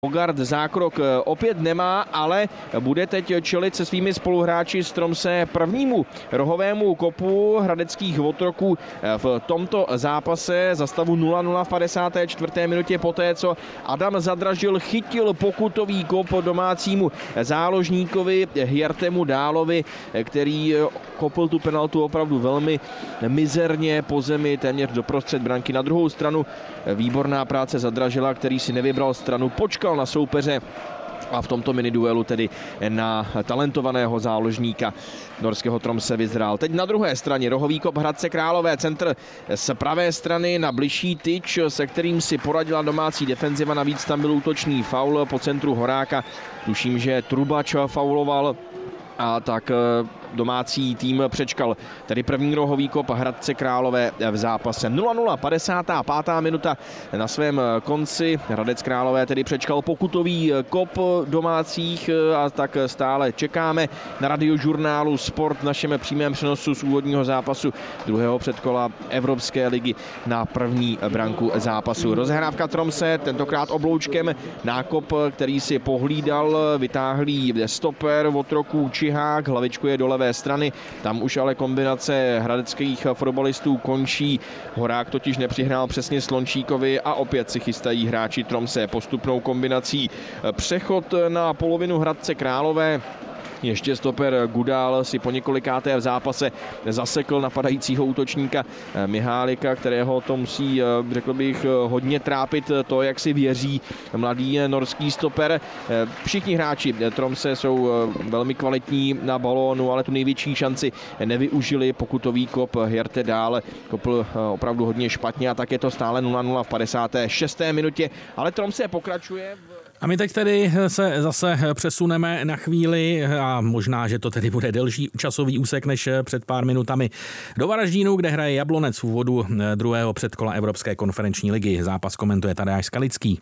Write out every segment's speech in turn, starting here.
Bogart zákrok opět nemá, ale bude teď čelit se svými spoluhráči z Tromsø prvnímu rohovému kopu hradeckých otroků v tomto zápase za stavu 0-0 v 54. minutě poté, co Adam Zadražil chytil pokutový kop domácímu záložníkovi Hjertemu Dálovi, který kopl tu penaltu opravdu velmi mizerně po zemi, téměř doprostřed branky. Na druhou stranu výborná práce Zadražila, který si nevybral stranu, počkal na soupeře a v tomto miniduelu tedy na talentovaného záložníka norského Tromsø vyzrál. Teď na druhé straně rohový kop Hradce Králové, centr z pravé strany na bližší tyč, se kterým si poradila domácí defenziva, navíc tam byl útočný faul po centru Horáka. Tuším, že Trubač fauloval a tak domácí tým přečkal tedy první rohový kop Hradce Králové v zápase. 0-0, 55. minuta na svém konci. Hradec Králové tedy přečkal pokutový kop domácích a tak stále čekáme na radiožurnálu Sport v našem přímém přenosu z úvodního zápasu druhého předkola Evropské ligy na první branku zápasu. Rozehrávka Tromsø, tentokrát obloučkem nákop, který si pohlídal vytáhlý stoper otroků Čihák, hlavičkuje do levé strany, tam už ale kombinace hradeckých fotbalistů končí. Horák totiž nepřihrál přesně Slončíkovi a opět si chystají hráči Tromsø postupnou kombinací. Přechod na polovinu Hradce Králové. Ještě stoper Gudál si po několikáté v zápase zasekl napadajícího útočníka Mihálika, kterého to musí, řekl bych, hodně trápit to, jak si věří mladý norský stoper. Všichni hráči Tromsø jsou velmi kvalitní na balónu, ale tu největší šanci nevyužili. Pokutový kop Hjerte Dál kopl opravdu hodně špatně a tak je to stále 0-0 v 56. minutě, ale Tromsø pokračuje. A my teď tedy se zase přesuneme na chvíli a možná, že to tedy bude delší časový úsek než před pár minutami do Varaždínu, kde hraje Jablonec v úvodu druhého předkola Evropské konferenční ligy. Zápas komentuje Tadeáš Skalický.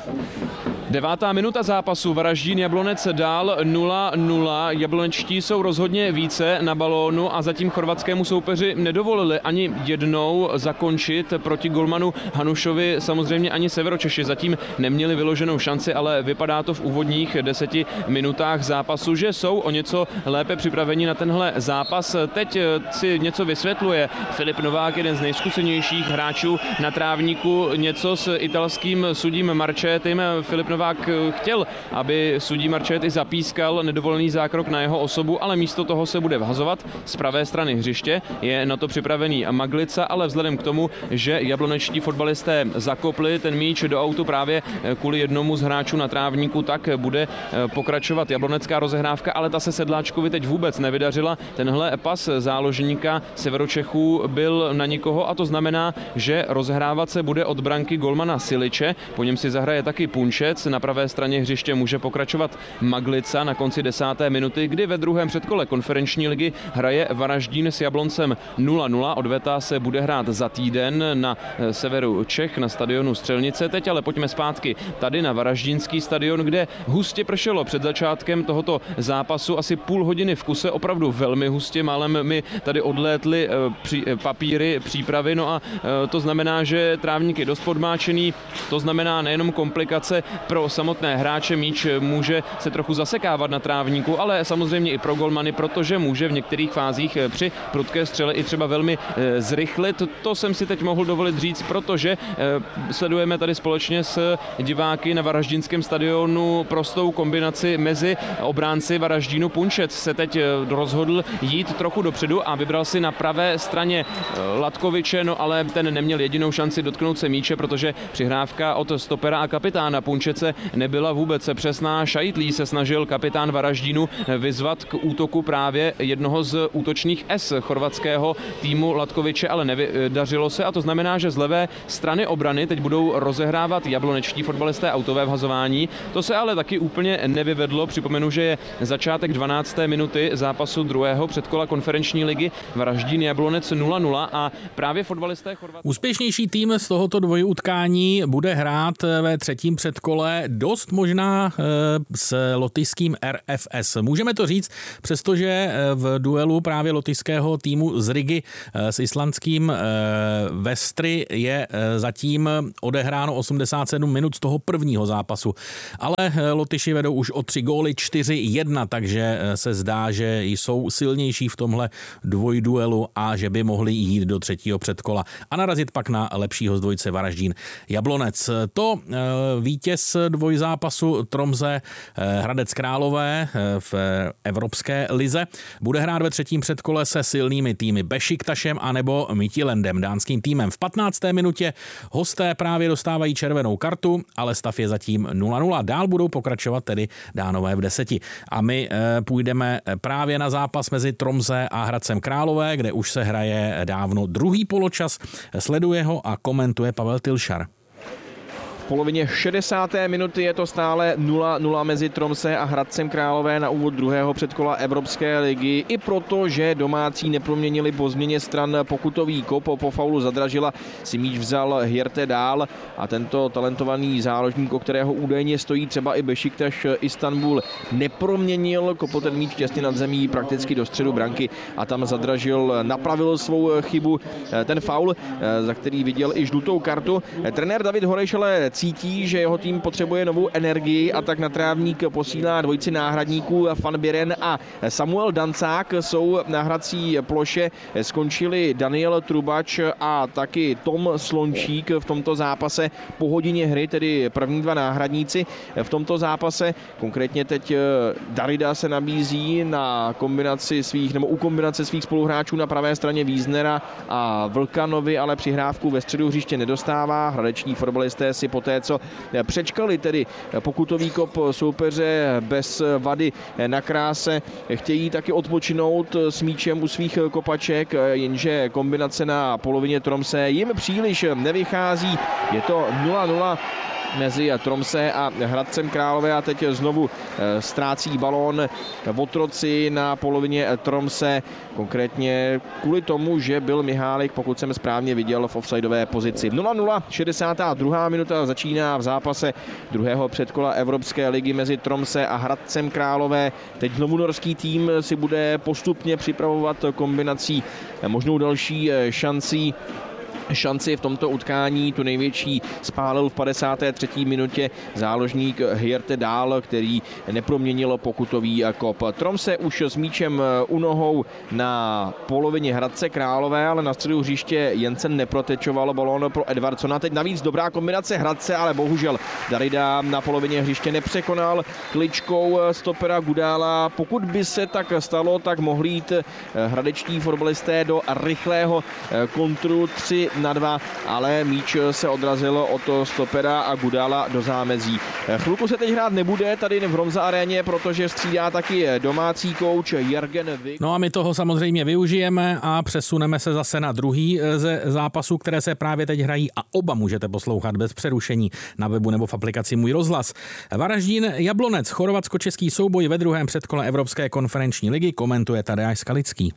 9. minuta zápasu, Varaždín Jablonec dál 0-0. Jablonečtí jsou rozhodně více na balónu a zatím chorvatskému soupeři nedovolili ani jednou zakončit proti golmanu Hanušovi. Samozřejmě ani Severočeši zatím neměli vyloženou šanci, ale vypadá to v úvodních 10 minutách zápasu, že jsou o něco lépe připraveni na tenhle zápas. Teď si něco vysvětluje Filip Novák, jeden z nejzkušenějších hráčů na trávníku, něco s italským sudím Marchettim. Filip Novák chtěl, aby sudí Marchetti zapískal nedovolený zákrok na jeho osobu, ale místo toho se bude vhazovat z pravé strany hřiště. Je na to připravený Maglica, ale vzhledem k tomu, že jablonečtí fotbalisté zakopli ten míč do autu právě kvůli jednomu z hráčů na trávníku, tak bude pokračovat jablonecká rozehrávka, ale ta se Sedláčkovi teď vůbec nevydařila. Tenhle pas záložníka Severočechů byl na nikoho a to znamená, že rozehrávat se bude od branky golmana Siliče, po něm si zahraje taky Punčec. Na pravé straně hřiště může pokračovat Maglica na konci 10. minuty, kdy ve druhém předkole konferenční ligy hraje Varaždín s Jabloncem 0-0. Odveta se bude hrát za týden na severu Čech na stadionu Střelnice. Teď ale pojďme zpátky tady na Varaždínský stadion, kde hustě pršelo před začátkem tohoto zápasu, asi půl hodiny v kuse, opravdu velmi hustě, málem mi tady odlétly papíry přípravy, no a to znamená, že trávník je dost podmáčený, to znamená nejenom komplikace pro samotné hráče, míč může se trochu zasekávat na trávníku, ale samozřejmě i pro golmany, protože může v některých fázích při prudké střele i třeba velmi zrychlit. To jsem si teď mohl dovolit říct, protože sledujeme tady společně s diváky na Varaždínském stadionu prostou kombinaci mezi obránci Varaždínu. Punčec se teď rozhodl jít trochu dopředu a vybral si na pravé straně Latkoviče, no ale ten neměl jedinou šanci dotknout se míče, protože přihrávka od stopera a kapitána Punčece nebyla vůbec přesná. Šajtlí se snažil kapitán Varaždínu vyzvat k útoku právě jednoho z útočných S chorvatského týmu Latkoviče, ale nevydařilo se a to znamená, že z levé strany obrany teď budou rozehrávat jablonečtí fotbalisté autové vhazování. To se ale taky úplně nevyvedlo. Připomenu, že je začátek 12. minuty zápasu druhého předkola konferenční ligy Varaždín Jablonec 0-0 a právě fotbalisté Chorvatska. Úspěšnější tým z tohoto dvojutkání bude hrát ve třetím předkole ale dost možná s lotyšským RFS. Můžeme to říct, přestože v duelu právě lotyšského týmu z Rigy s islandským Vestry je zatím odehráno 87 minut z toho prvního zápasu. Ale Lotyši vedou už o 3 góly, 4-1, takže se zdá, že jsou silnější v tomhle dvojduelu a že by mohli jít do třetího předkola a narazit pak na lepšího z dvojice Varaždín Jablonec. To vítěz dvojzápasu Tromsø Hradec Králové v Evropské lize bude hrát ve třetím předkole se silnými týmy Bešiktašem anebo Midtjyllandem, dánským týmem. V 15. minutě hosté právě dostávají červenou kartu, ale stav je zatím 0-0. Dál budou pokračovat tedy Dánové v 10. A my půjdeme právě na zápas mezi Tromsø a Hradcem Králové, kde už se hraje dávno druhý poločas. Sleduje ho a komentuje Pavel Tilšar. V polovině 60. minuty je to stále 0-0 mezi Tromsø a Hradcem Králové na úvod druhého předkola Evropské ligy. I proto, že domácí neproměnili po změně stran pokutový kop. Po faulu Zadražila si míč vzal Hjerte Dál a tento talentovaný záložník, o kterého údajně stojí třeba i Bešiktaš Istanbul, neproměnil, kopl ten míč těsně nad zemí prakticky do středu branky a tam Zadražil napravil svou chybu. Ten faul, za který viděl i žlutou kartu. Trenér David Horejš ale cítí, že jeho tým potřebuje novou energii a tak na trávník posílá dvojici náhradníků Van Bieren a Samuel Dancák. Jsou na hrací ploše, skončili Daniel Trubač a taky Tom Slončík v tomto zápase po hodině hry, tedy první dva náhradníci v tomto zápase. Konkrétně teď Darida se nabízí na kombinaci svých, nebo u kombinace svých spoluhráčů na pravé straně Wiesnera a Vlkanovi, ale přihrávku ve středu hřiště nedostává. Hradeční fotbalisté si poté, co přečkali tedy pokutový kop soupeře bez vady na kráse, chtějí taky odpočinout s míčem u svých kopaček, jenže kombinace na polovině Tromsø jim příliš nevychází. Je to 0-0 mezi Tromsø a Hradcem Králové a teď znovu ztrácí balón otroci na polovině Tromsø, konkrétně kvůli tomu, že byl Mihálik, pokud jsem správně viděl, v offsideové pozici. 0-0, 62. minuta začíná v zápase druhého předkola Evropské ligy mezi Tromsø a Hradcem Králové. Teď znovu norský tým si bude postupně připravovat kombinací možnou další šanci v tomto utkání. Tu největší spálil v 53. minutě záložník Hjerte Dál, který neproměnil pokutový kop. Tromsø už s míčem u nohou na polovině Hradce Králové, ale na středu hřiště Jensen neprotečoval balón pro Edvardsona. Teď navíc dobrá kombinace Hradce, ale bohužel Darida na polovině hřiště nepřekonal kličkou stopera Gudála. Pokud by se tak stalo, tak mohli jít hradečtí fotbalisté do rychlého kontru 3-2, ale míč se odrazil od stopera a Gudála do zámezí. Chvilku se teď hrát nebude tady v Romza aréně, protože střídá taky domácí kouč Jürgen Vik. No a my toho samozřejmě využijeme a přesuneme se zase na druhý ze zápasů, které se právě teď hrají a oba můžete poslouchat bez přerušení na webu nebo v aplikaci Můj rozhlas. Varaždín Jablonec, chorvatsko-český souboj ve druhém předkole Evropské konferenční ligy, komentuje Tadeáš Skalický.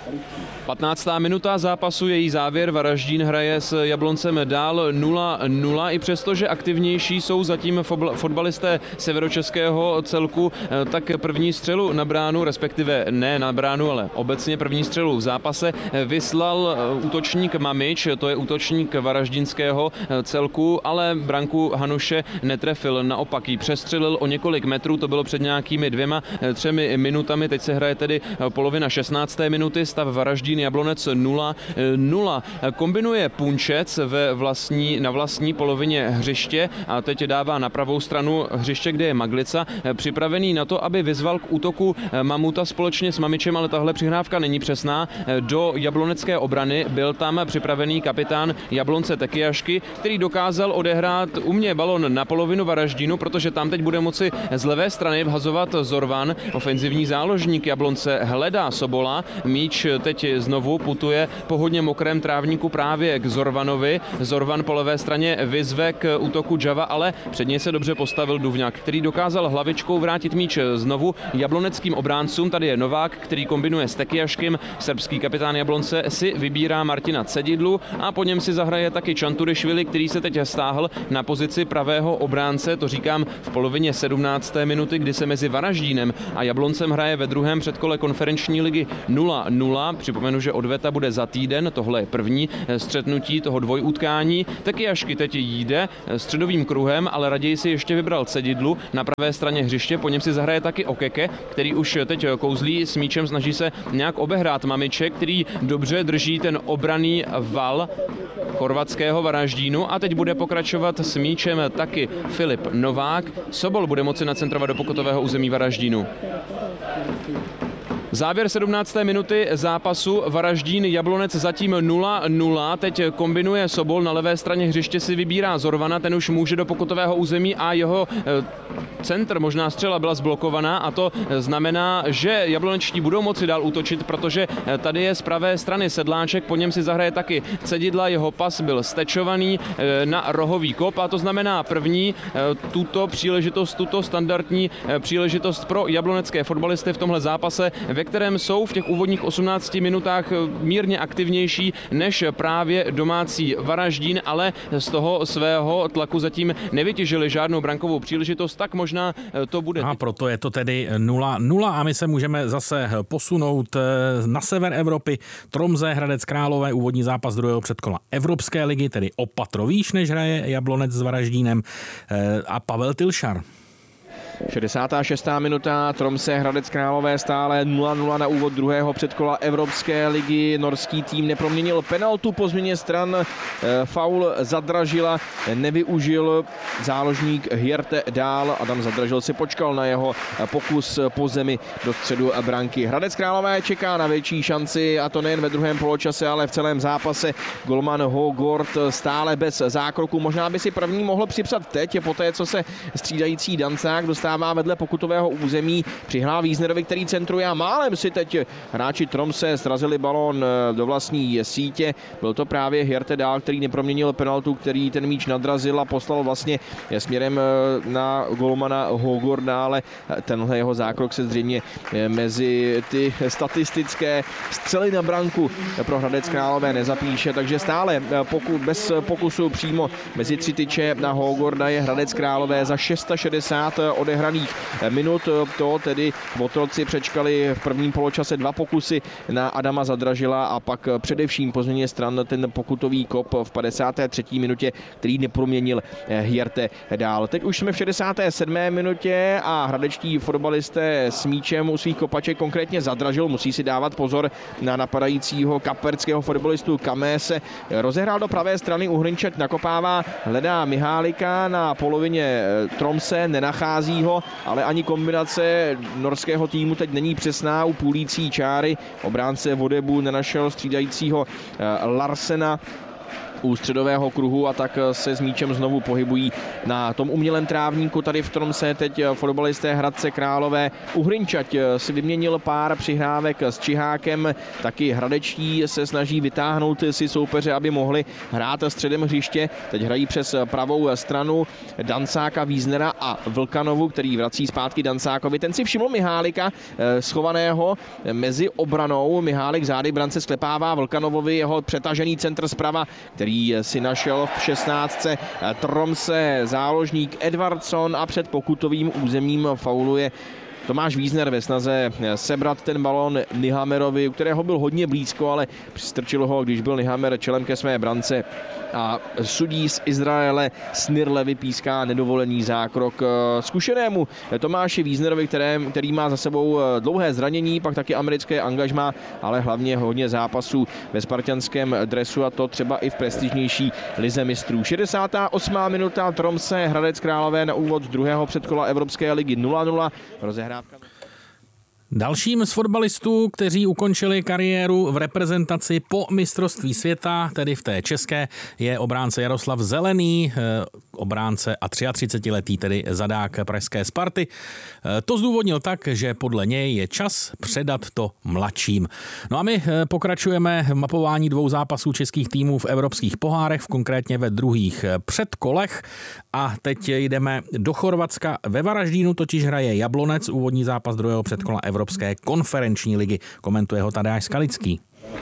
15. minuta zápasu, její závěr. Varaždín hraje s Jabloncem dál 0-0. I přesto, že aktivnější jsou zatím fotbalisté severočeského celku, tak první střelu na bránu, respektive ne na bránu, ale obecně první střelu v zápase vyslal útočník Mamič, to je útočník varaždínského celku, ale branku Hanuše netrefil. Naopak ji přestřelil o několik metrů, to bylo před nějakými 2-3 minutami. Teď se hraje tedy polovina 16. minuty, stav Varaždín Jablonec 0-0. Kombinuje Punčec na vlastní polovině hřiště a teď dává na pravou stranu hřiště, kde je Maglica, připravený na to, aby vyzval k útoku Mamuta společně s Mamičem, ale tahle přihrávka není přesná. Do jablonecké obrany byl tam připravený kapitán Jablonce Tekiašky, který dokázal odehrát umě balon na polovinu Varaždínu, protože tam teď bude moci z levé strany vhazovat Zorvan. Ofenzivní záložník Jablonce hledá Sobola, míč teď znovu putuje po hodně mokrém trávníku právě k Zorvanovi. Zorvan po levé straně vyzve k útoku Java, ale před něj se dobře postavil Duvňák, který dokázal hlavičkou vrátit míč znovu jabloneckým obráncům. Tady je Novák, který kombinuje s Tekijaškem. Srbský kapitán Jablonce si vybírá Martina Cedidlu a po něm si zahraje taky Čanturišvili, který se teď stáhl na pozici pravého obránce. To říkám v polovině 17. minuty, kdy se mezi Varaždínem a Jabloncem hraje ve druhém předkole konferenční ligy 0-0. Připomenu, že odveta bude za týden. Tohle je první střetnutí toho dvojutkání. Tekijašky teď jde středovým kruhem, ale raději si ještě vybral Cedidlu na pravé straně hřiště. Po něm si zahraje taky Okeke, který už teď kouzlí s míčem, snaží se nějak obehrát Mamiče, který dobře drží ten obranný val chorvatského Varaždínu a teď bude pokračovat s míčem taky Filip Novák. Sobol bude moci nacentrovat do pokutového území Varaždínu. Závěr 17. minuty zápasu, Varaždín Jablonec zatím 0-0, teď kombinuje Sobol, na levé straně hřiště si vybírá Zorvana, ten už může do pokutového území a jeho centr, možná střela byla zblokovaná a to znamená, že jablonečtí budou moci dál útočit, protože tady je z pravé strany Sedláček, po něm si zahraje taky Cedidla, jeho pas byl stečovaný na rohový kop a to znamená první tuto standardní příležitost pro jablonecké fotbalisty v tomhle zápase, ve kterém jsou v těch úvodních 18 minutách mírně aktivnější než právě domácí Varaždín, ale z toho svého tlaku zatím nevytěžili žádnou brankovou příležitost, tak možná to bude. A proto je to tedy 0-0 a my se můžeme zase posunout na sever Evropy. Tromsø, Hradec Králové, úvodní zápas druhého předkola Evropské ligy, tedy o patro výš, než hraje Jablonec s Varaždínem a Pavel Tilšar. 66. minuta, Tromsø, Hradec Králové stále 0-0 na úvod druhého předkola Evropské ligy. Norský tým neproměnil penaltu po změně stran, faul Zadražila nevyužil záložník Hjerte Dál. Adam Zadražil si počkal na jeho pokus po zemi do středu branky. Hradec Králové čeká na větší šanci a to nejen ve druhém poločase, ale v celém zápase. Golman Hogort stále bez zákroku. Možná by si první mohl připsat teď, poté co se střídající Dancák dostává vedle pokutového území, přihrál Wiesnerovi, který centruje a málem si teď hráči Tromsø srazili balón do vlastní sítě. Byl to právě Hjerte Dál, který neproměnil penaltu, který ten míč nadrazil a poslal vlastně směrem na golmana Hogorda, ale tenhle jeho zákrok se zřejmě mezi ty statistické střely na branku pro Hradec Králové nezapíše, takže stále bez pokusu přímo mezi tři tyče na Hogorda je Hradec Králové za 660 odehraných minut. To tedy Votroci přečkali v prvním poločase 2 pokusy na Adama Zadražila a pak především po změně stran ten pokutový kop v 53. minutě, který neproměnil Hjerte Dál. Teď už jsme v 67. minutě a hradečtí fotbalisté s míčem u svých kopaček, konkrétně Zadražil, musí si dávat pozor na napadajícího kapverského fotbalistu Kamése. Rozehrál do pravé strany, Uhrinček nakopává, hledá Mihálika na polovině Tromsø, nenachází ho, ale ani kombinace norského týmu teď není přesná u půlící čáry. Obránce Vodebu nenašel střídajícího Larsena u středového kruhu a tak se s míčem znovu pohybují na tom umělém trávníku. Tady v Tromsø teď fotbalisté Hradce Králové. Uhrinčať si vyměnil pár přihrávek s Čihákem, taky hradečtí se snaží vytáhnout si soupeře, aby mohli hrát středem hřiště. Teď hrají přes pravou stranu Dancáka, Wiesnera a Vlkanovu, který vrací zpátky Dancákovi. Ten si všiml Mihálika schovaného mezi obranou. Mihálek zády brance sklepává Vlkanovovi, jeho přetažený centr zprava, který si našel v 16. Tromsø záložník Edvardsson a před pokutovým územím fauluje Tomáš Wiesner ve snaze sebrat ten balón Nyhamerovi, u kterého byl hodně blízko, ale přistrčil ho, když byl Nyhamer čelem ke své brance. A sudí z Izraele Snirle vypíská nedovolený zákrok zkušenému Tomáši Wiesnerovi, který má za sebou dlouhé zranění, pak taky americké angažmá, ale hlavně hodně zápasů ve spartanském dresu a to třeba i v prestižnější lize mistrů. 68. minuta, Tromsø, Hradec Králové na úvod druhého předkola Evropské ligy 0-0. Rozehrávka. Dalším z fotbalistů, kteří ukončili kariéru v reprezentaci po mistrovství světa, tedy v té české, je obránce Jaroslav Zelený, obránce a 33letý tedy zadák pražské Sparty. To zdůvodnil tak, že podle něj je čas předat to mladším. No a my pokračujeme v mapování 2 zápasů českých týmů v evropských pohárech, konkrétně ve druhých předkolech. A teď jdeme do Chorvatska. Ve Varaždínu totiž hraje Jablonec, úvodní zápas druhého předkola Evropské konferenční ligy. Komentuje ho Tadeáš Skalický.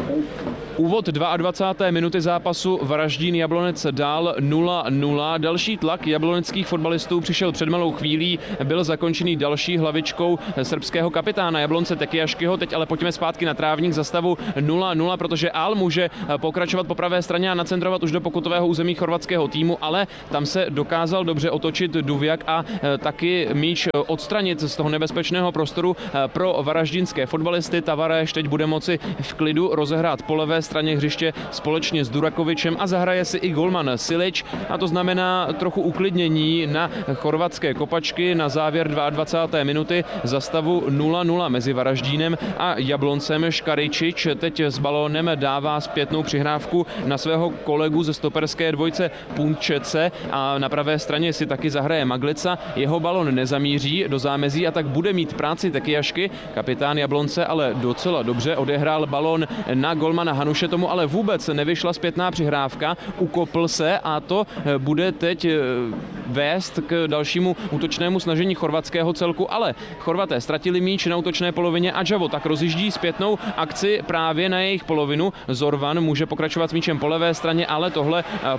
Úvod 22. minuty zápasu Varaždín Jablonec dál 0-0. Další tlak jabloneckých fotbalistů přišel před malou chvílí, byl zakončený další hlavičkou srbského kapitána Jablonce Tekijaškyho. Teď ale pojďme zpátky na trávník za stavu 0-0, protože Al může pokračovat po pravé straně a nacentrovat už do pokutového území chorvatského týmu, ale tam se dokázal dobře otočit Duvjak a taky míč odstranit z toho nebezpečného prostoru pro varaždínské fotbalisty. Tavares teď bude moci v klidu rozehrát po levé straně hřiště společně s Durakovičem a zahraje si i golman Silič, a to znamená trochu uklidnění na chorvatské kopačky na závěr 22. minuty za stavu 0-0 mezi Varaždínem a Jabloncem. Škaričič teď s balónem dává zpětnou přihrávku na svého kolegu ze stoperské dvojce Punčece a na pravé straně si taky zahraje Maglica. Jeho balón nezamíří do zámezí a tak bude mít práci Tekijašky. Kapitán Jablonce ale docela dobře odehrál balón na golmana Hanuše, tomu ale vůbec nevyšla zpětná přihrávka, ukopl se a to bude teď vést k dalšímu útočnému snažení chorvatského celku, ale Chorvaté ztratili míč na útočné polovině a Džavo tak rozjíždí zpětnou akci právě na jejich polovinu. Zorvan může pokračovat s míčem po levé straně, ale tohle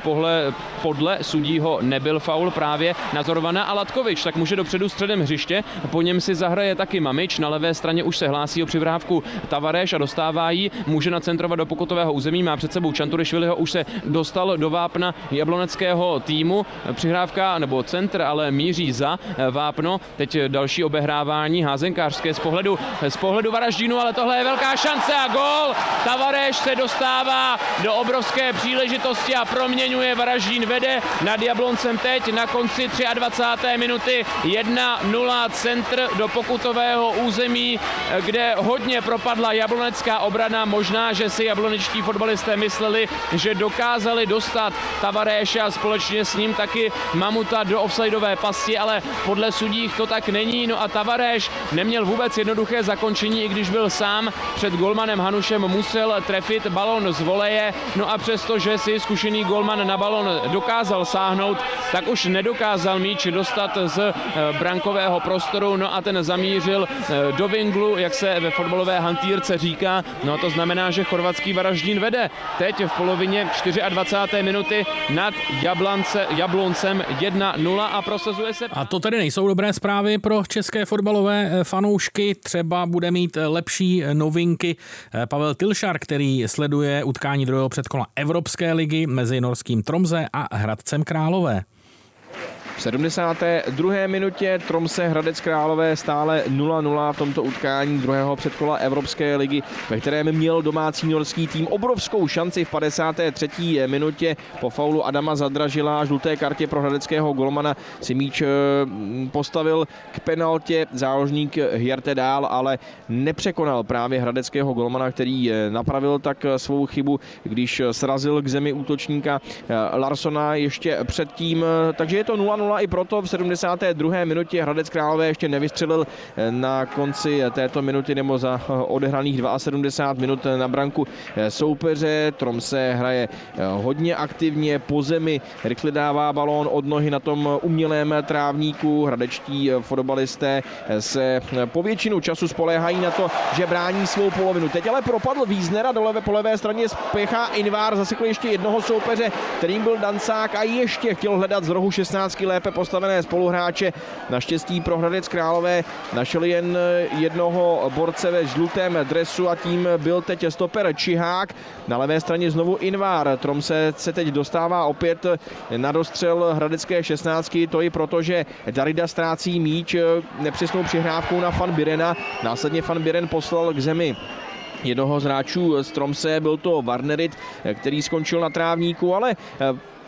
podle sudího nebyl faul právě na Zorvana a Latkovič tak může dopředu středem hřiště, po něm si zahraje taky Mamič, na levé straně už se hlásí o přihrávku Tavares a dostává ji, může nacentrovat do pokutového území, má před sebou Čanturišviliho, už se dostal do vápna jabloneckého týmu, přihrávka nebo centr ale míří za vápno, teď další obehrávání házenkářské z pohledu Varaždínu, ale tohle je velká šance a gól! Tavares se dostává do obrovské příležitosti a proměňuje. Varaždín vede nad Jabloncem teď na konci 23. minuty 1-0, centr do pokutového území, kde hodně propadla jablonecká obrana, možná, že si jablonečtí fotbalisté mysleli, že dokázali dostat Tavaréše a společně s ním taky Mamuta do offsideové pasti, ale podle sudích to tak není. No a Tavares neměl vůbec jednoduché zakončení, i když byl sám před golmanem Hanušem, musel trefit balon z voleje. No a přesto, že si zkušený golman na balon dokázal sáhnout, tak už nedokázal míč dostat z brankového prostoru. No a ten zamířil do vinglu, jak se ve fotbalové hantýrce říká. No a to znamená, že chorvatský Varaždín vede teď v polovině 24. minuty nad Jabloncem 1-0 a prosazuje se. A to tedy nejsou dobré zprávy pro české fotbalové fanoušky. Třeba bude mít lepší novinky Pavel Tilšar, který sleduje utkání druhého předkola Evropské ligy mezi norským Tromsø a Hradcem Králové. V 72. minutě Tromsø Hradec Králové stále 0-0 v tomto utkání druhého předkola Evropské ligy, ve kterém měl domácí norský tým obrovskou šanci v 53. minutě. Po faulu Adama Zadražila a žluté kartě pro hradeckého golmana si míč postavil k penaltě záložník Hjerte Dál, ale nepřekonal právě hradeckého golmana, který napravil tak svou chybu, když srazil k zemi útočníka Larssona ještě předtím. Takže je to 0-0 i proto v 72. minutě Hradec Králové ještě nevystřelil na konci této minuty nebo za odehraných 72 minut na branku soupeře. Tromsø hraje hodně aktivně po zemi, rychle dává balón od nohy na tom umělém trávníku. Hradečtí fotbalisté se po většinu času spoléhají na to, že brání svou polovinu. Teď ale propadl Wiesner a po levé straně spěchá Invar, zasekl ještě jednoho soupeře, kterým byl Dancák a ještě chtěl hledat z rohu 16 lépe postavené spoluhráče. Naštěstí pro Hradec Králové našel jen jednoho borce ve žlutém dresu a tím byl teď stoper Čihák. Na levé straně znovu Invar. Tromsø se teď dostává opět na dostřel hradecké 16. To i proto, že Darida ztrácí míč nepřesnou přihrávkou na Van Birena. Následně Van Biren poslal k zemi jednoho z hráčů z Tromsø, byl to Warnerit, který skončil na trávníku, ale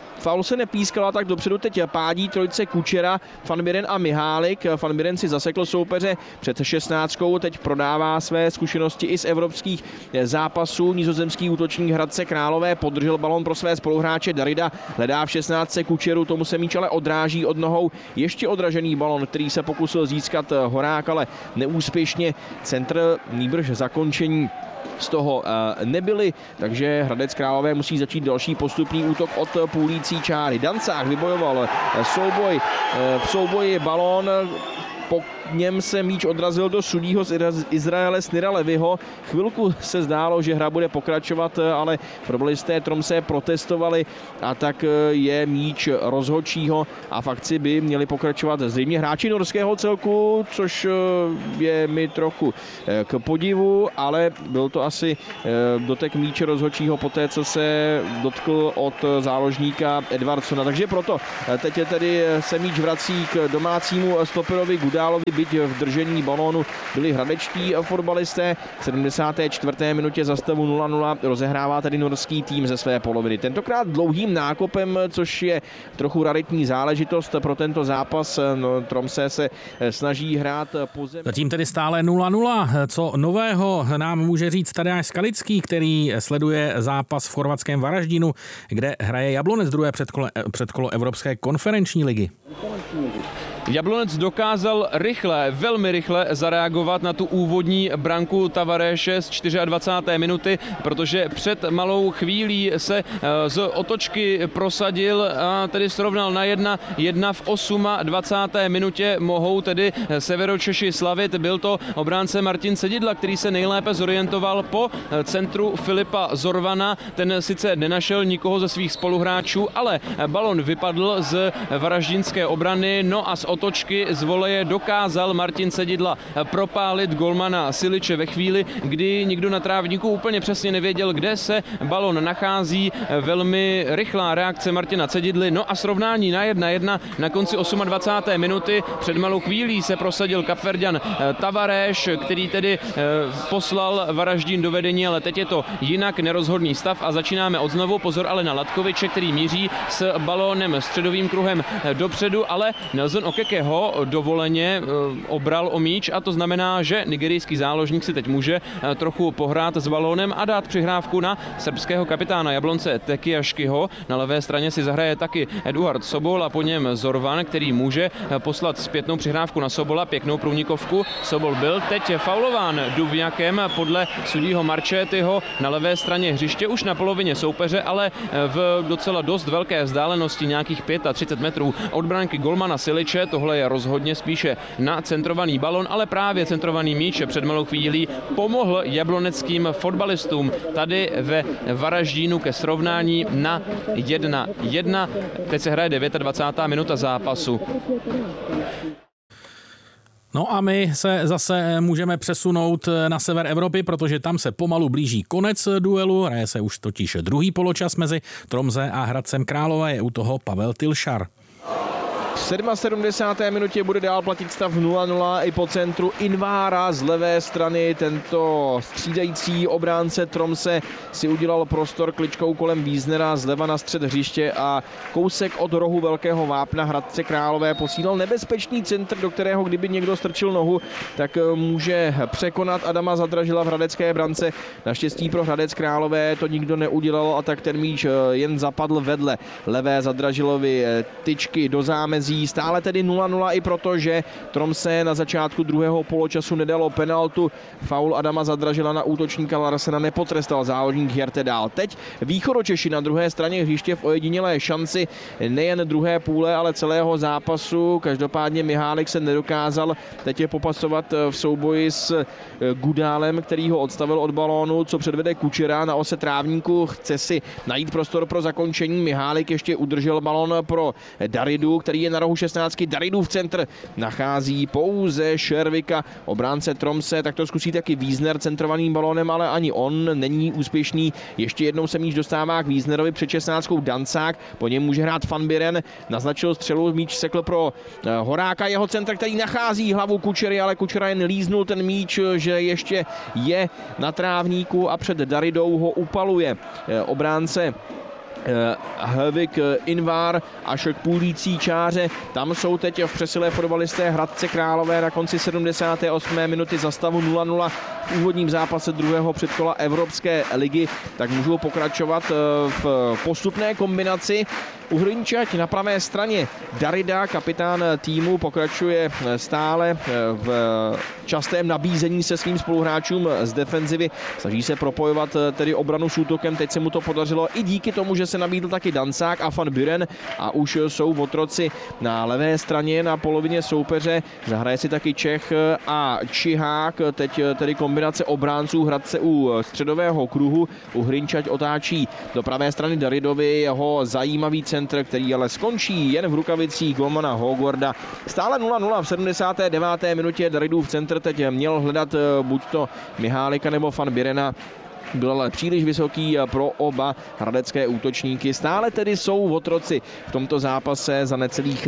faul se nepískala, tak dopředu teď pádí trojice Kučera, Van Buren a Mihálik. Van Buren si zasekl soupeře před 16, teď prodává své zkušenosti i z evropských zápasů. Nizozemský útočník Hradce Králové podržel balon pro své spoluhráče Darida, hledá v 16 Kučeru, tomu se míč ale odráží od nohou. Ještě odražený balon, který se pokusil získat Horák, ale neúspěšně. Centr nýbrž zakončení z toho nebyly, takže Hradec Králové musí začít další postupný útok od půlící čáry. Dancák vybojoval souboj, v souboji balón, po něm se míč odrazil do sudího z Izraele Snira Levyho. Chvilku se zdálo, že hra bude pokračovat, ale fotbalisté Tromsø protestovali a tak je míč rozhodčího a v akci by měli pokračovat zřejmě hráči norského celku, což je mi trochu k podivu, ale byl to asi dotek míče rozhodčího poté, co se dotkl od záložníka Edvardsona. Takže proto teď tedy se míč vrací k domácímu stoperovi Gudálovi, byť v držení balónu byli hradečtí fotbalisté. V 74. minutě za stavu 0-0 rozehrává tedy norský tým ze své poloviny. Tentokrát dlouhým nákopem, což je trochu raritní záležitost pro tento zápas. Tromsø se snaží hrát po zemi. Zatím tedy stále 0-0. Co nového nám může říct Tadeáš Skalický, který sleduje zápas v chorvatském Varaždínu, kde hraje Jablonec druhé předkolo Evropské konferenční ligy. Jablonec dokázal velmi rychle zareagovat na tu úvodní branku Tavaréše z 24. minuty, protože před malou chvílí se z otočky prosadil a tedy srovnal na 1-1 v 28. minutě. Mohou tedy Severočeši slavit. Byl to obránce Martin Cedidla, který se nejlépe zorientoval po centru Filipa Zorvana. Ten sice nenašel nikoho ze svých spoluhráčů, ale balon vypadl z varaždínské obrany, no a z otočky z voleje dokázal Martin Cedidla propálit golmana Siliče ve chvíli, kdy nikdo na trávníku úplně přesně nevěděl, kde se balon nachází. Velmi rychlá reakce Martina Cedidly, no a srovnání na 1-1 na konci 28. minuty. Před malou chvílí se prosadil Kapverďan Tavareš, který tedy poslal Varaždín do vedení, ale teď je to jinak, nerozhodný stav a začínáme od znovu. Pozor ale na Latkoviče, který míří s balónem středovým kruhem dopředu, ale Nelson Okeke ho dovoleně obral o míč a to znamená, že nigerijský záložník si teď může trochu pohrát s balónem a dát přihrávku na srbského kapitána Jablonce Tekiaškyho. Na levé straně si zahraje taky Eduard Sobol a po něm Zorvan, který může poslat zpětnou přihrávku na Sobola, pěknou průnikovku. Sobol byl teď faulován Duvňakem podle sudího Marčetyho na levé straně hřiště už na polovině soupeře, ale v docela dost velké vzdálenosti, nějakých 35 metrů od branky golmana Siliče. Tohle je rozhodně spíše na centrovaný balon, ale právě centrovaný míč před malou chvílí pomohl jabloneckým fotbalistům tady ve Varaždínu ke srovnání na 1-1. Teď se hraje 29. minuta zápasu. No a my se zase můžeme přesunout na sever Evropy, protože tam se pomalu blíží konec duelu. Hraje se už totiž druhý poločas mezi Tromsø a Hradcem Králové. Je u toho Pavel Tilšar. V 77. minutě bude dál platit stav 0-0 i po centru Invára z levé strany. Tento střídající obránce Tromsø si udělal prostor kličkou kolem Wiesnera zleva na střed hřiště a kousek od rohu velkého vápna Hradce Králové posílal nebezpečný centr, do kterého kdyby někdo strčil nohu, tak může překonat Adama Zadražila v hradecké brance. Naštěstí pro Hradec Králové to nikdo neudělal a tak ten míč jen zapadl vedle levé Zadražilovy tyčky do zámezí. Stále tedy 0-0 i proto, že Tromsø na začátku druhého poločasu nedalo penaltu. Faul Adama Zadražila na útočníka Larsena nepotrestal záložník Hjertedal. Teď Východočeši na druhé straně hřiště v ojedinělé šanci nejen druhé půle, ale celého zápasu. Každopádně Mihálik se nedokázal teď je popasovat v souboji s Gudálem, který ho odstavil od balónu, co předvede Kučera na ose trávníku. Chce si najít prostor pro zakončení. Mihálik ještě udržel balón pro Daridu, který je na rohu 16. Daridův centr nachází pouze Šervika, obránce Tromsø, tak to zkusí taky Wiesner centrovaným balónem, ale ani on není úspěšný. Ještě jednou se míč dostává k Wiesnerovi před 16. Dancák, po něm může hrát Van Buren, naznačil střelu, míč sekl pro Horáka, jeho centr, který nachází hlavu Kučery, ale Kučera jen líznul ten míč, že ještě je na trávníku a před Daridou ho upaluje obránce Hlvik, Invar až k půlící čáře. Tam jsou teď v přesile fotbalisté Hradce Králové na konci 78. minuty za stavu 0-0 v úvodním zápase druhého předkola Evropské ligy. Tak můžou pokračovat v postupné kombinaci. Uhrinčať na pravé straně. Darida, kapitán týmu, pokračuje stále v častém nabízení se svým spoluhráčům z defenzivy. Snaží se propojovat tedy obranu s útokem. Teď se mu to podařilo i díky tomu, že se nabídl taky Dansák a Van Buren a už jsou otroci na levé straně na polovině soupeře. Zahraje si taky Čech a Čihák. Teď tedy kombinace obránců Hradce u středového kruhu. Uhrinčať otáčí do pravé strany Daridovi, jeho zajímavý centr, který ale skončí jen v rukavicích golmana Hogwarda. Stále 0-0 v 79. minutě. Daridův centr teď měl hledat buď to Mihálika nebo Van Birena. Byl ale příliš vysoký pro oba hradecké útočníky. Stále tedy jsou otroci v tomto zápase za necelých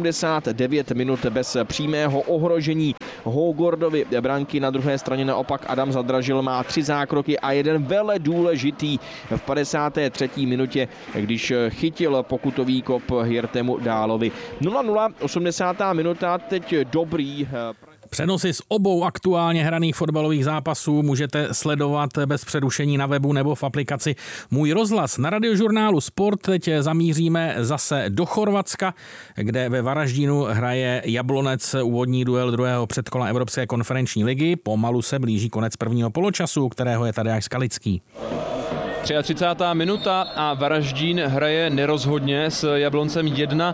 79 minut bez přímého ohrožení Hogwardovy branky. Na druhé straně naopak Adam Zadražil má 3 zákroky a jeden vele důležitý v 53. minutě, když chytil pokutový kop Hirtemu Dálovi. 0-0, 80. minuta, teď dobrý. Přenosy z obou aktuálně hraných fotbalových zápasů můžete sledovat bez přerušení na webu nebo v aplikaci Můj rozhlas. Na Radiožurnálu Sport teď zamíříme zase do Chorvatska, kde ve Varaždínu hraje Jablonec úvodní duel druhého předkola Evropské konferenční ligy. Pomalu se blíží konec prvního poločasu, kterého je Tadeáš Skalický. 33. minuta a Varaždín hraje nerozhodně s Jabloncem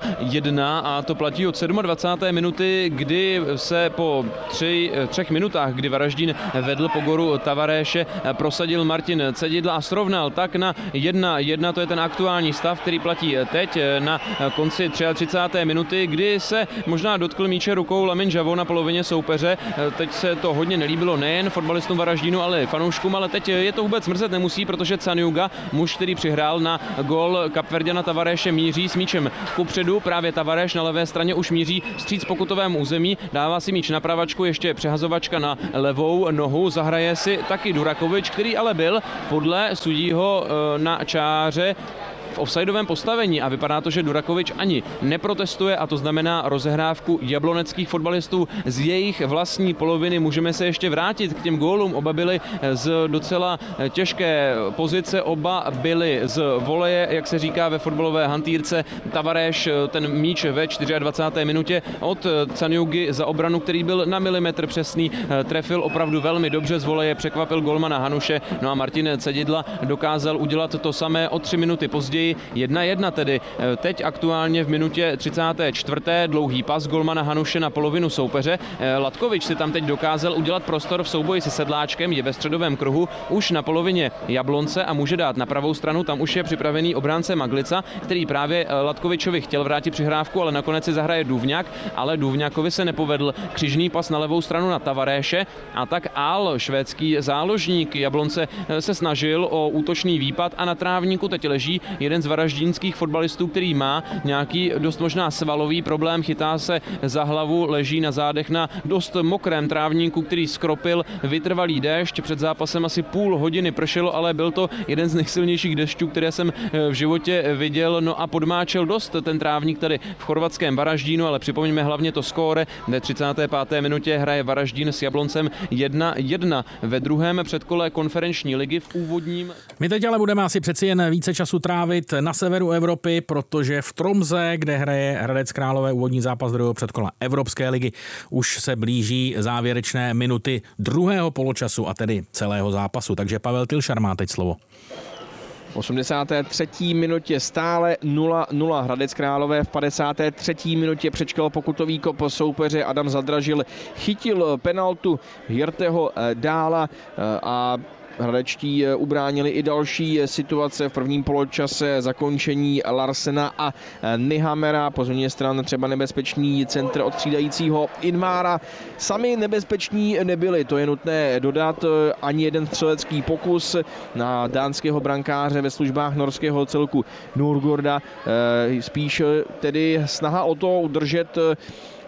1-1 a to platí od 27. minuty, kdy se po 3 minutách, kdy Varaždín vedl po gólu Tavaréše, prosadil Martin Cedidla a srovnal tak na 1-1. To je ten aktuální stav, který platí teď na konci 33. minuty, kdy se možná dotkl míče rukou Lamin Žavo na polovině soupeře. Teď se to hodně nelíbilo nejen fotbalistům Varaždínu, ale i fanouškům, ale teď je to vůbec mrzet nemusí, protože Canjuga, muž, který přihrál na gól Kapverďana Tavaréše, míří s míčem kupředu. Právě Tavaréš na levé straně už míří vstříc pokutovému území, dává si míč na pravačku, ještě přehazovačka na levou nohu, zahraje si taky Durakovič, který ale byl podle sudího na čáře v offsideovém postavení a vypadá to, že Durakovič ani neprotestuje a to znamená rozehrávku jabloneckých fotbalistů z jejich vlastní poloviny. Můžeme se ještě vrátit k těm gólům. Oba byli z docela těžké pozice, oba byli z voleje, jak se říká ve fotbalové hantýrce. Tavaréš ten míč ve 24. minutě od Canjugy za obranu, který byl na milimetr přesný, trefil opravdu velmi dobře z voleje, překvapil golmana Hanuše, no a Martin Cedidla dokázal udělat to samé o 3 minuty později. 1-1 tedy. Teď aktuálně v minutě 34. dlouhý pas golmana Hanuše na polovinu soupeře. Latkovič si tam teď dokázal udělat prostor v souboji se Sedláčkem, je ve středovém kruhu, už na polovině Jablonce a může dát na pravou stranu, tam už je připravený obránce Maglica, který právě Latkovičovi chtěl vrátit přihrávku, ale nakonec si zahraje Duvňák, ale Duvňákovi se nepovedl křižný pas na levou stranu na Tavaréše a tak Al, švédský záložník Jablonce, se snažil o útočný výpad a na trávníku teď leží jeden z varaždínských fotbalistů, který má nějaký dost možná svalový problém, chytá se za hlavu, leží na zádech na dost mokrém trávníku, který skropil vytrvalý déšť. Před zápasem asi půl hodiny pršelo, ale byl to jeden z nejsilnějších dešťů, které jsem v životě viděl. No a podmáčel dost ten trávník tady v chorvatském Varaždínu, ale připomeňme hlavně to skóre. Ve 35. minutě hraje Varaždín s Jabloncem 1-1 ve druhém předkole konferenční ligy v úvodním. My teď ale budeme asi přeci jen více času trávit na severu Evropy, protože v Tromze, kde hraje Hradec Králové úvodní zápas druhého předkola Evropské ligy, už se blíží závěrečné minuty druhého poločasu a tedy celého zápasu. Takže Pavel Tilšar má teď slovo. V 83. minutě stále 0-0. Hradec Králové v 53. minutě přečkal pokutový kop soupeře. Adam Zadražil chytil penaltu Hirteho Dála a hradečtí ubránili i další situace v prvním poločase, zakončení Larsena a Nyhamera, po změně stran třeba nebezpečný centr od střídajícího Invára. Sami nebezpeční nebyli, to je nutné dodat, ani jeden střelecký pokus na dánského brankáře ve službách norského celku Nurgorda, spíš tedy snaha o to udržet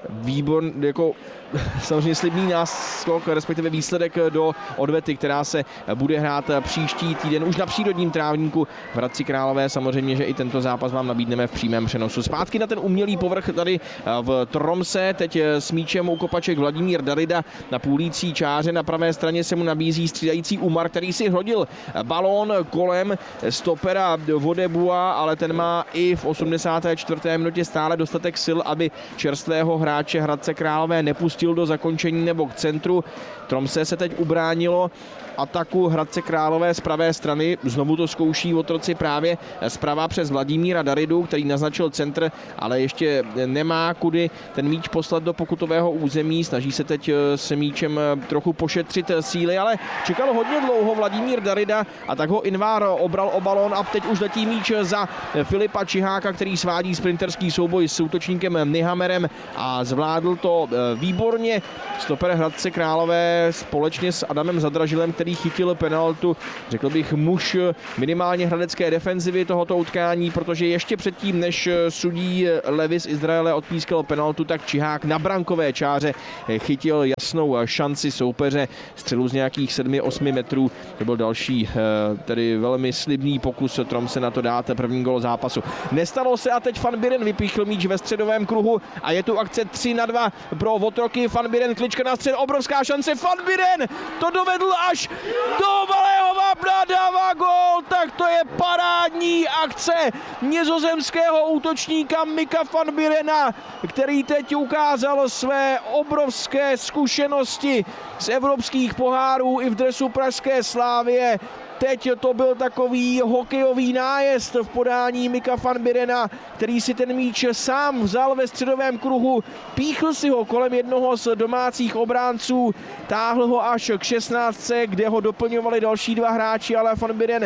výborný, jako samozřejmě slibný náskok, respektive výsledek do odvety, která se bude hrát příští týden už na přírodním trávníku v Hradci Králové. Samozřejmě, že i tento zápas vám nabídneme v přímém přenosu. Zpátky na ten umělý povrch tady v Tromse, teď s míčem u kopaček Vladimír Darida na půlící čáře. Na pravé straně se mu nabízí střídající Umar, který si hodil balón kolem stopera Vodebua, ale ten má i v 84. minutě stále dostatek sil, aby čerstvého hráče Hradce Králové nepustil do zakončení nebo k centru. Tromse se teď ubránilo ataku Hradce Králové z pravé strany. Znovu to zkouší otroci právě zprava přes Vladimíra Daridu, který naznačil centr, ale ještě nemá kudy ten míč poslat do pokutového území. Snaží se teď s míčem trochu pošetřit síly, ale čekal hodně dlouho Vladimír Darida a tak ho Invar obral o balón a teď už letí míč za Filipa Čiháka, který svádí sprinterský souboj s útočníkem Nihamerem a zvládl to výborně. Stoper Hradce Králové společně s Adamem Zadražilem, který chytil penaltu, řekl bych muž minimálně hradecké defenzivy tohoto utkání, protože ještě předtím, než sudí Levi z Izraele odpískal penaltu, tak Čihák na brankové čáře chytil jasnou šanci soupeře, střelu z nějakých 7-8 metrů. To byl další tedy velmi slibný pokus Tromse na to dát první gól zápasu. Nestalo se a teď Van Biren vypíchl míč ve středovém kruhu a je tu akce 3-2 pro Otroky. Van Biren, klička na střed, obrovská šance, Van Biren to dovedl až do malého vápna, dává gól, tak to je parádní akce nizozemského útočníka Mika Van Birena, který teď ukázal své obrovské zkušenosti z evropských pohárů i v dresu pražské Slavie. Teď to byl takový hokejový nájezd v podání Mika Van Birena, který si ten míč sám vzal ve středovém kruhu, píchl si ho kolem jednoho z domácích obránců, táhl ho až k 16, kde ho doplňovali další dva hráči, ale Van Biren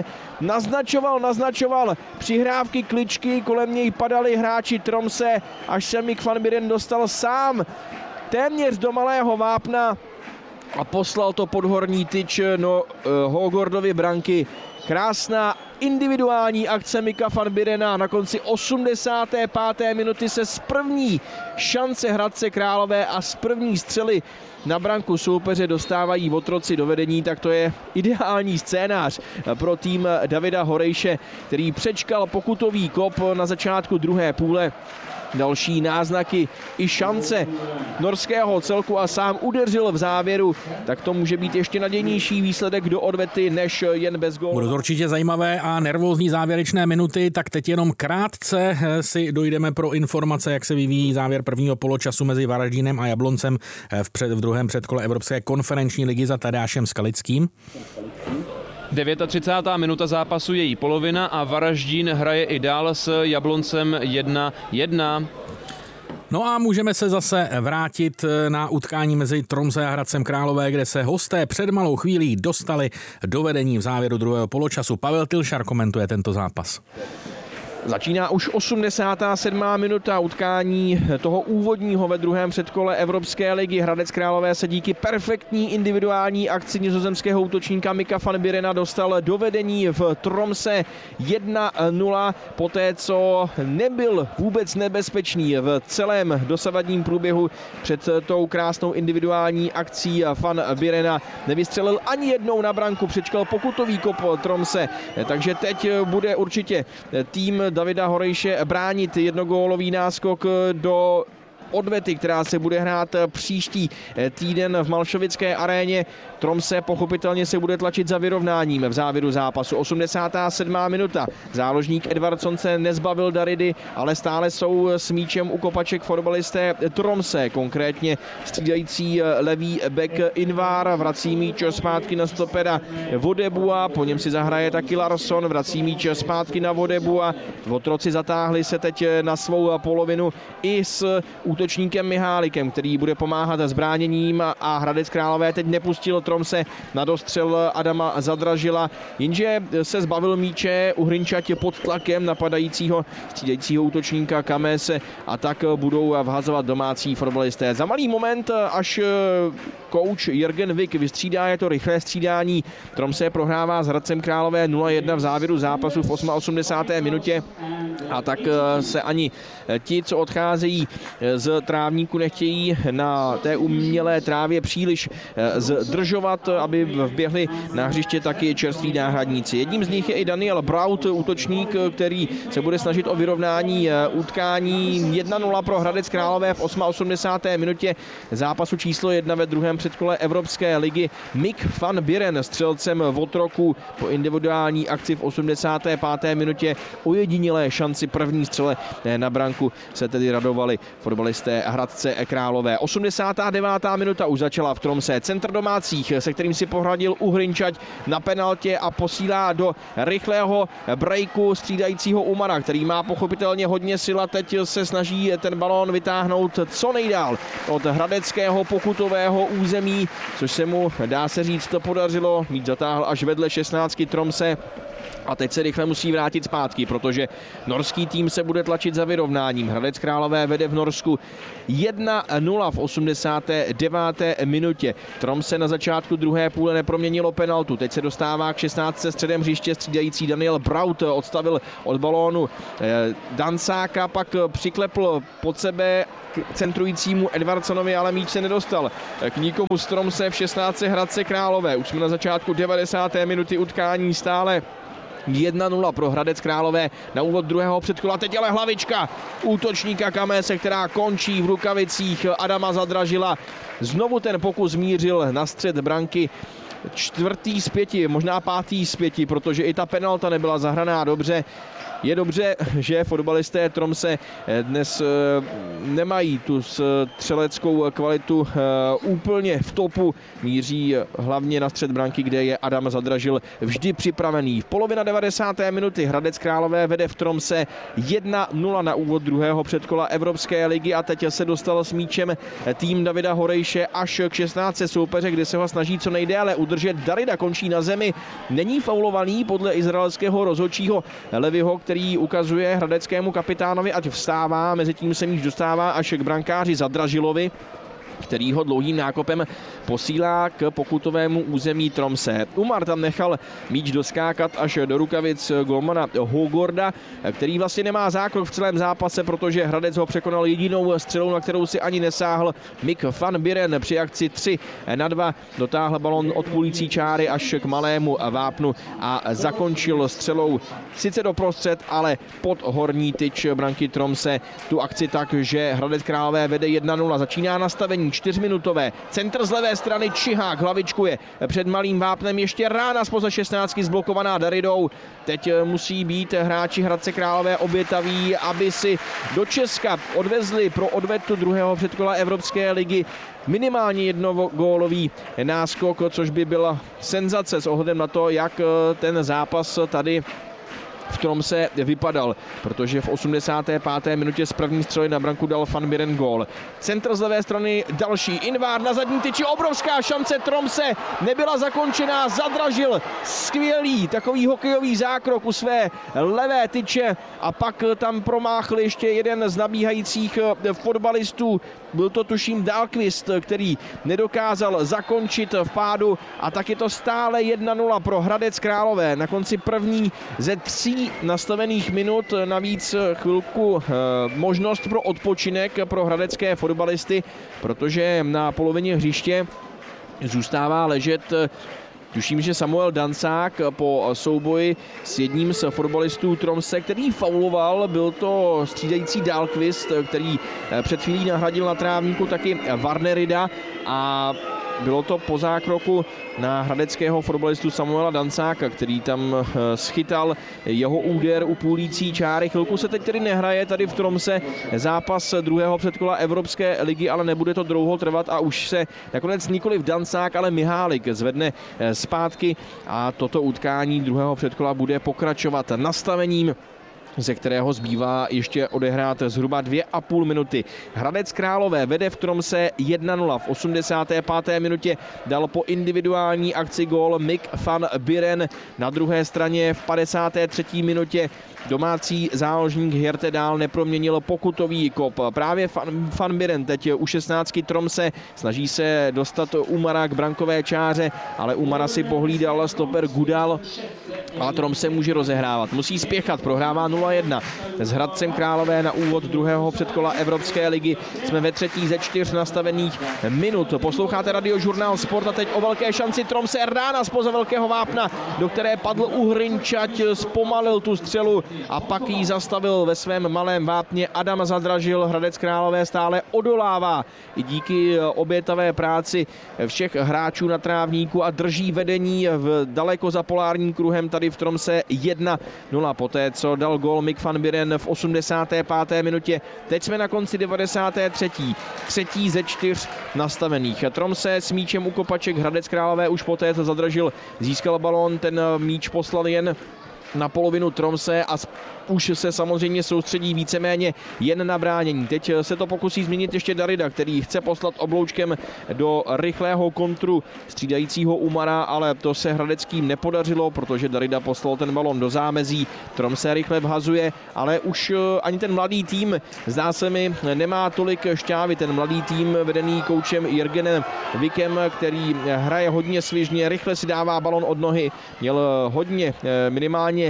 naznačoval přihrávky, kličky, kolem něj padali hráči Tromse, až se Mik Van Biren dostal sám téměř do malého vápna a poslal to pod horní tyč Hogordovy branky. Krásná individuální akce Mika Van Birena na konci 85. minuty se z první šance Hradce Králové a z první střely na branku soupeře dostávají Otroci do vedení, tak to je ideální scénář pro tým Davida Horejše, který přečkal pokutový kop na začátku druhé půle. Další náznaky i šance norského celku a sám udeřil v závěru, tak to může být ještě nadějnější výsledek do odvety než jen bez gólu. Budou určitě zajímavé a nervózní závěrečné minuty, tak teď jenom krátce si dojdeme pro informace, jak se vyvíjí závěr prvního poločasu mezi Varaždínem a Jabloncem v druhém předkole Evropské konferenční ligy za Tadášem Skalickým. 39. minuta zápasu, její polovina a Varaždín hraje i dál s Jabloncem 1-1. No a můžeme se zase vrátit na utkání mezi Tromse a Hradcem Králové, kde se hosté před malou chvílí dostali do vedení v závěru druhého poločasu. Pavel Tilšar komentuje tento zápas. Začíná už 87. minuta utkání toho úvodního ve druhém předkole Evropské ligy. Hradec Králové se díky perfektní individuální akci nizozemského útočníka Mika Van Birena dostal do vedení v Tromse 1-0, poté co nebyl vůbec nebezpečný v celém dosavadním průběhu před tou krásnou individuální akcí Van Birena. Nevystřelil ani jednou na branku, přečkal pokutový kop Tromse, takže teď bude určitě tým Davida Horejše bránit jednogólový náskok do odvety, která se bude hrát příští týden v Malšovické aréně. Tromse pochopitelně se bude tlačit za vyrovnáním v závěru zápasu. 87. minuta. Záložník Edvardsson se nezbavil Daridy, ale stále jsou s míčem u kopaček fotbalisté Tromse, konkrétně střídající levý back Invar, vrací míč zpátky na stopera Vodebua, po něm si zahraje taky Larsson, vrací míč zpátky na Vodebua. Otroci zatáhli se teď na svou polovinu i s útočníkem Mihálikem, který bude pomáhat s bráněním a Hradec Králové teď nepustil Tromse na dostřel Adama Zadražila, jenže se zbavil míče Uhrinčatě pod tlakem napadajícího střídajícího útočníka Kamese a tak budou vhazovat domácí fotbalisté. Za malý moment, až kouč Jürgen Wick vystřídá, je to rychlé střídání. Tromse prohrává s Hradcem Králové 0-1 v závěru zápasu v 88. minutě a tak se ani ti, co odcházejí z z trávníku, nechtějí na té umělé trávě příliš zdržovat, aby vběhli na hřiště taky čerství náhradníci. Jedním z nich je i Daniel Braut, útočník, který se bude snažit o vyrovnání utkání. 1-0 pro Hradec Králové v 88. minutě zápasu číslo 1 ve druhém předkole Evropské ligy. Mick van Buren střelcem v otroku po individuální akci v 85. minutě ojedinělé šanci první střele na branku se tedy radovali fotbalisté Hradce Králové. 89. minuta už začala v Tromsø. Centr domácích, se kterým si pohradil Uhrinčať na penaltě a posílá do rychlého breaku střídajícího Umara, který má pochopitelně hodně sil a teď se snaží ten balón vytáhnout co nejdál od hradeckého pokutového území, což se mu, dá se říct, to podařilo. Míč zatáhl až vedle 16 Tromsø. A teď se rychle musí vrátit zpátky, protože norský tým se bude tlačit za vyrovnáním. Hradec Králové vede v Norsku 1-0 v 89. minutě. Tromsø na začátku druhé půle neproměnilo penaltu. Teď se dostává k 16. středem hřiště střídající Daniel Braut. Odstavil od balónu Dansáka, pak přiklepl pod sebe k centrujícímu Edvardsonovi, ale míč se nedostal k nikomu z Tromsø v 16. Hradce Králové. Už jsme na začátku 90. minuty utkání, stále 1-0 pro Hradec Králové na úvod druhého předkola. Teď ale hlavička útočníka Kamese, která končí v rukavicích Adama Zadražila. Znovu ten pokus mířil na střed branky. 4. z 5, možná 5. z 5, protože i ta penalta nebyla zahraná dobře. Je dobře, že fotbalisté Tromsø dnes nemají tu střeleckou kvalitu úplně v topu. Míří hlavně na střed branky, kde je Adam Zadražil vždy připravený. V polovina 90. minuty Hradec Králové vede v Tromsø 1-0 na úvod druhého předkola Evropské ligy a teď se dostal s míčem tým Davida Horejše až k 16 soupeře, kde se ho snaží co nejdéle udržet. Darida končí na zemi, není faulovaný podle izraelského rozhodčího Levyho, který ukazuje hradeckému kapitánovi, ať vstává, mezitím se míč dostává až k brankáři Zadražilovi, který ho dlouhým nákopem posílá k pokutovému území Tromsø. Umar tam nechal míč doskákat až do rukavic golmana Hogorda, který vlastně nemá zákrok v celém zápase, protože Hradec ho překonal jedinou střelou, na kterou si ani nesáhl. Mick van Buren při akci 3-2 dotáhl balon od půlící čáry až k malému vápnu a zakončil střelou sice doprostřed, ale pod horní tyč branky Tromsø tu akci tak, že Hradec Králové vede 1-0. Začíná nastavení 4minutové. Centr z levé strany Čihák hlavičkuje před malým vápnem, ještě rána spoza 16 zblokovaná Daridou. Teď musí být hráči Hradce Králové obětaví, aby si do Česka odvezli pro odvetu druhého předkola Evropské ligy minimálně jednogólový náskok, což by byla senzace s ohledem na to, jak ten zápas tady v Tromsø vypadal, protože v 85. minutě z první střely na branku dal Van Buren gól. Centr z levé strany další Invar na zadní tyči, obrovská šance Tromsø, nebyla zakončená, Zadražil skvělý takový hokejový zákrok u své levé tyče a pak tam promáchl ještě jeden z nabíhajících fotbalistů, byl to tuším Dahlqvist, který nedokázal zakončit v pádu a tak je to stále 1-0 pro Hradec Králové. Na konci první ze 3 nastavených minut navíc chvilku možnost pro odpočinek pro hradecké fotbalisty, protože na polovině hřiště zůstává ležet tuším, že Samuel Dansák po souboji s jedním z fotbalistů Tromsø, který fauloval, byl to střídající Dahlqvist, který před chvílí nahradil na trávníku taky Varnerida a bylo to po zákroku na hradeckého fotbalistu Samuela Dansáka, který tam schytal jeho úder u půlící čáry. Chvilku se teď tedy nehraje tady v Tromsø zápas druhého předkola Evropské ligy, ale nebude to dlouho trvat a už se nakonec nikoliv Dansák, ale Mihálik zvedne zpátky a toto utkání druhého předkola bude pokračovat nastavením, ze kterého zbývá ještě odehrát zhruba 2,5 minuty. Hradec Králové vede v Tromsø 1-0. V 85. minutě dal po individuální akci gól Mick van Buren. Na druhé straně v 53. minutě domácí záložník Hjerte Dahl neproměnil pokutový kop. Právě van Buren teď u 16 Tromsø snaží se dostat Umara k brankové čáře, ale Umara si pohlídal stoper Gudal. ale Trom se může rozehrávat. Musí spěchat, prohrává 0-1 s Hradcem Králové na úvod druhého předkola Evropské ligy. Jsme ve 3. ze 4 nastavených minut. Posloucháte Radiožurnál Sport a teď o velké šanci Tromsø. Rána zpoza velkého vápna, do které padl Uhrinčať, zpomalil tu střelu a pak ji zastavil ve svém malém vápně Adam Zadražil. Hradec Králové stále odolává i díky obětavé práci všech hráčů na trávníku a drží vedení v daleko za polárním kruhem tady v Tromsø 1-0 poté, co dal gól Mick van Buren v 85. minutě. Teď jsme na konci 93. 3. ze 4 nastavených. Tromsø s míčem u kopaček, Hradec Králové už poté, co Zadražil získal balón, ten míč poslal jen na polovinu Tromsø a už se samozřejmě soustředí víceméně jen na bránění. Teď se to pokusí změnit ještě Darida, který chce poslat obloučkem do rychlého kontru střídajícího Umara, ale to se hradeckým nepodařilo, protože Darida poslal ten balon do zámezí. Tromsø rychle vhazuje, ale už ani ten mladý tým, zdá se mi, nemá tolik šťávy. Ten mladý tým vedený koučem Jürgenem Vikem, který hraje hodně svižně, rychle si dává balon od nohy, měl hodně minimálně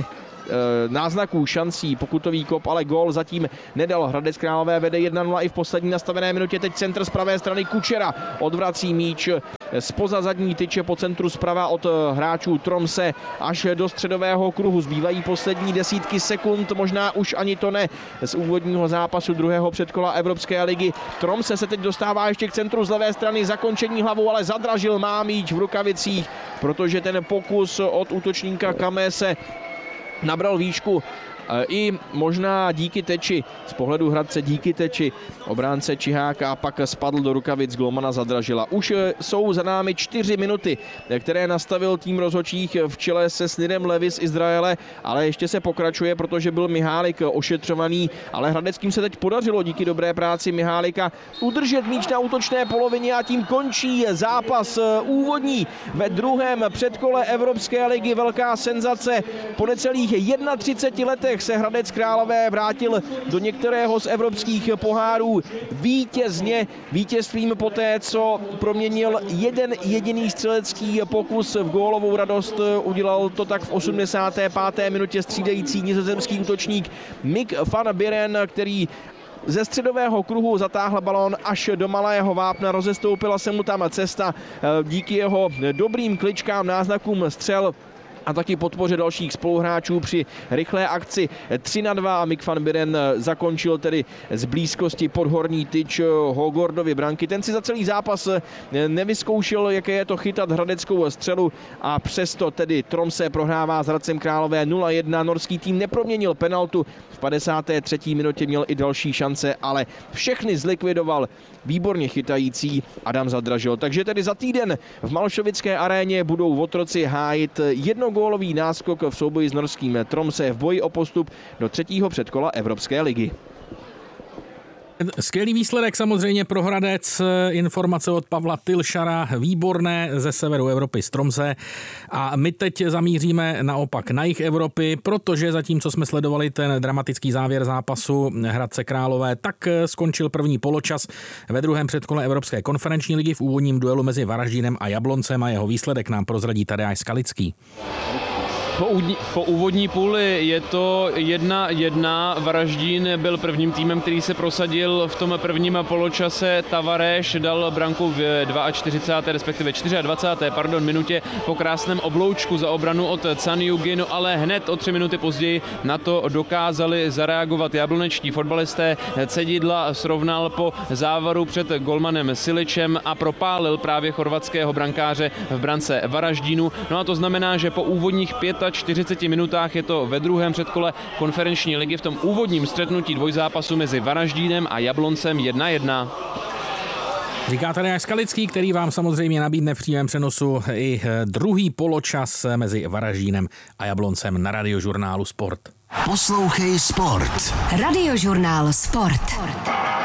náznaků, šancí, pokutový kop, ale gól zatím nedal. Hradec Králové vede 1-0 i v poslední nastavené minutě. Teď centr z pravé strany, Kučera odvrací míč zpoza zadní tyče po centru zprava od hráčů Tromsø až do středového kruhu. Zbývají poslední desítky sekund, možná už ani to ne, z úvodního zápasu druhého předkola Evropské ligy. Tromsø se teď dostává ještě k centru z levé strany, zakončení hlavou, ale Zadražil má míč v rukavicích, protože ten pokus od útočníka Kamese nabral výšku i možná díky teči, z pohledu Hradce díky teči obránce Čiháka a pak spadl do rukavic golmana Zadražila. Už jsou za námi 4 minuty, které nastavil tým rozhodčích v čele se Snidem Levi z Izraele, ale ještě se pokračuje, protože byl Mihálik ošetřovaný, ale hradeckým se teď podařilo díky dobré práci Mihálika udržet míč na útočné polovině a tím končí zápas úvodní ve druhém předkole Evropské ligy. Velká senzace, po necelých 31 letech se Hradec Králové vrátil do některého z evropských pohárů vítězně, vítězstvím poté, co proměnil jeden jediný střelecký pokus v gólovou radost. Udělal to tak v 85. minutě střídající nizozemský útočník Mick van Buren, který ze středového kruhu zatáhl balón až do malého vápna, rozestoupila se mu tam cesta díky jeho dobrým kličkám, náznakům střel a taky podpoře dalších spoluhráčů při rychlé akci 3-2 a Mick van Buren zakončil tedy z blízkosti podhorní tyč Hogordovy branky. Ten si za celý zápas nevyzkoušel, jaké je to chytat hradeckou střelu a přesto tedy Tromsø prohrává s Hradcem Králové 0-1. Norský tým neproměnil penaltu, v 53. minutě měl i další šance, ale všechny zlikvidoval výborně chytající Adam Zadražil. Takže tedy za týden v Malšovické aréně budou Votroci hájit jednogólový náskok v souboji s norským Tromsø v boji o postup do třetího předkola Evropské ligy. Skvělý výsledek samozřejmě pro Hradec, informace od Pavla Tilšara, výborné ze severu Evropy z Tromsø. A my teď zamíříme naopak na jih Evropy, protože zatímco jsme sledovali ten dramatický závěr zápasu Hradce Králové, tak skončil první poločas ve druhém předkole Evropské konferenční ligy v úvodním duelu mezi Varaždínem a Jabloncem a jeho výsledek nám prozradí Tadeáš Skalický. Po úvodní půli je to 1-1. Varaždín byl prvním týmem, který se prosadil v tom prvním poločase. Tavares dal branku v 42. respektive 24. minutě po krásném obloučku za obranu od Canjugy, no ale hned o 3 minuty později na to dokázali zareagovat jablonečtí fotbalisté. Cedidla srovnal po závaru před golmanem Siličem a propálil právě chorvatského brankáře v brance Varaždínu. No a to znamená, že po úvodních 45 minutách je to ve druhém předkole konferenční ligy v tom úvodním střetnutí dvojzápasu mezi Varaždínem a Jabloncem 1-1. Říká Tadeáš Skalický, který vám samozřejmě nabídne v přímém přenosu i druhý poločas mezi Varaždínem a Jabloncem na Radiožurnálu Sport. Poslouchej Sport. Radiožurnál Sport.